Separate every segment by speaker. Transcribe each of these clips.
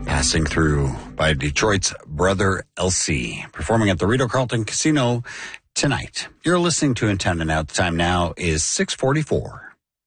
Speaker 1: Passing Through by Detroit's Brother LC, performing at the Rideau Carlton Casino tonight. You're listening to In Town and Out. The time now is 6:44.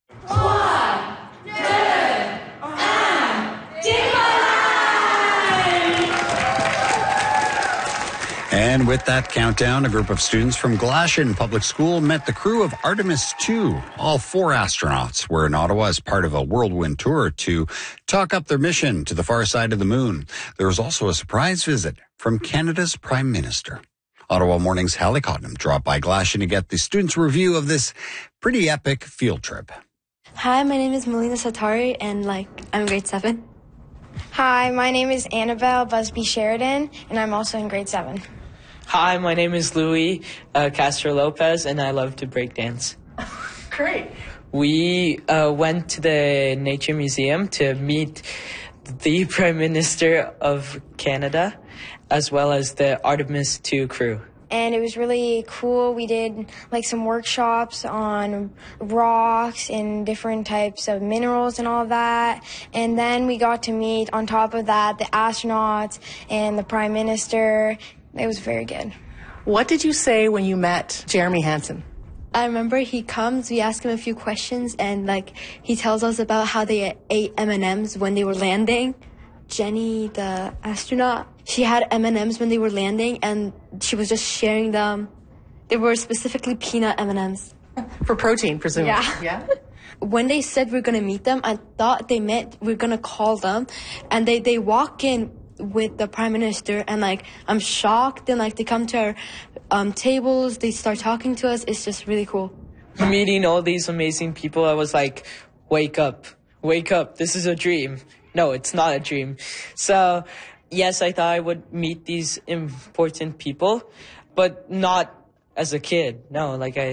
Speaker 1: And with that countdown, a group of students from Glashan Public School met the crew of Artemis II. All 4 astronauts were in Ottawa as part of a whirlwind tour to talk up their mission to the far side of the moon. There was also a surprise visit from Canada's Prime Minister. Ottawa Morning's Hallie Cotnam dropped by Glashan to get the students' review of this pretty epic field trip.
Speaker 2: Hi, my name is Melina Satari, and I'm grade 7.
Speaker 3: Hi, my name is Annabelle Busby Sheridan, and I'm also in grade 7.
Speaker 4: Hi, my name is Louis Castro Lopez, and I love to break dance.
Speaker 5: Great.
Speaker 4: We went to the Nature Museum to meet the Prime Minister of Canada, as well as the Artemis II crew.
Speaker 3: And it was really cool. We did some workshops on rocks and different types of minerals and all of that. And then we got to meet, on top of that, the astronauts and the Prime Minister. It was very good.
Speaker 5: What did you say when you met Jeremy Hansen?
Speaker 2: I remember he comes, we ask him a few questions, and he tells us about how they ate M&Ms when they were landing. Jenny, the astronaut, she had M&Ms when they were landing, and she was just sharing them. They were specifically peanut M&Ms.
Speaker 5: For protein, presumably.
Speaker 2: Yeah. When they said we're going to meet them, I thought they meant we're going to call them. And they walk in with the Prime Minister, and I'm shocked. And they come to our tables, they start talking to us. It's just really cool.
Speaker 4: Meeting all these amazing people, I was like, wake up, this is a dream. No, it's not a dream. So, yes, I thought I would meet these important people, but not as a kid. No,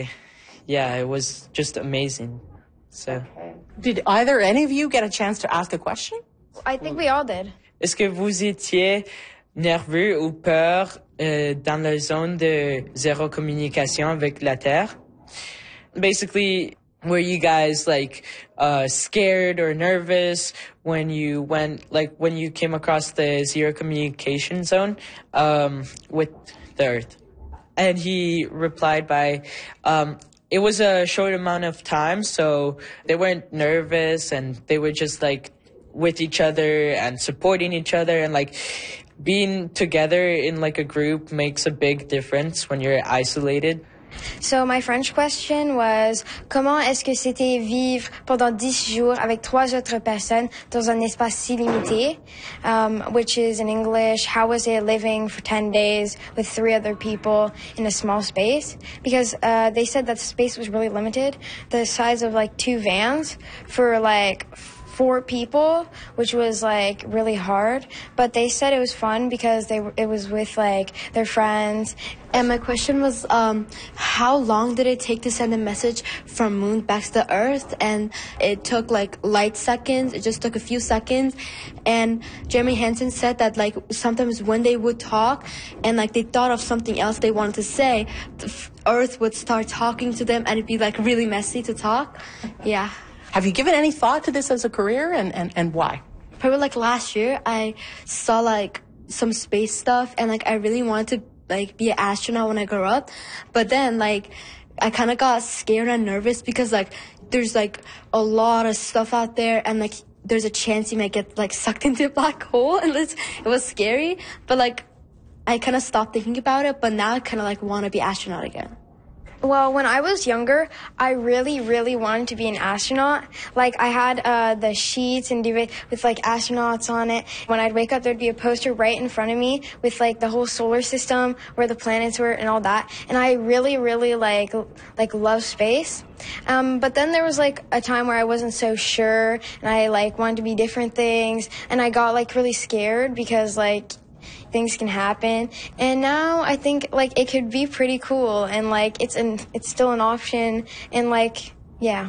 Speaker 4: it was just amazing. So,
Speaker 5: did either any of you get a chance to ask a question?
Speaker 3: I think we all did.
Speaker 4: Est-ce que vous étiez nerveux ou peur dans la zone de zéro communication avec la Terre? Basically, were you guys scared or nervous when you when you came across the zero communication zone with the Earth? And he replied by, it was a short amount of time, so they weren't nervous, and they were just with each other and supporting each other, and being together in a group makes a big difference when you're isolated.
Speaker 3: So my French question was, comment est-ce que c'était vivre pendant 10 jours avec 3 autres personnes dans un espace si limité? Which is in English, how was it living for 10 days with 3 other people in a small space? Because they said that the space was really limited, the size of 2 vans for 4 people, which was really hard, but they said it was fun because it was with their friends.
Speaker 2: And my question was, how long did it take to send a message from moon back to the Earth? And it took light seconds. It just took a few seconds. And Jeremy Hansen said that sometimes when they would talk and they thought of something else they wanted to say, the Earth would start talking to them, and it'd be really messy to talk. Yeah.
Speaker 5: Have you given any thought to this as a career, and why?
Speaker 2: Probably last year, I saw some space stuff, and I really wanted to be an astronaut when I grow up. But then I kind of got scared and nervous because there's a lot of stuff out there, and there's a chance you might get sucked into a black hole, and it was scary. But I kind of stopped thinking about it, but now I kind of want to be an astronaut again.
Speaker 3: Well, when I was younger, I really, really wanted to be an astronaut. I had the sheets and with astronauts on it. When I'd wake up, there'd be a poster right in front of me with the whole solar system, where the planets were and all that. And I really, really love space. But then there was a time where I wasn't so sure, and I wanted to be different things, and I got really scared because things can happen. And now I think it could be pretty cool, and it's still an option, and yeah.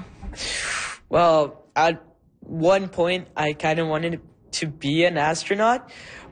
Speaker 4: Well, at one point I kind of wanted to be an astronaut,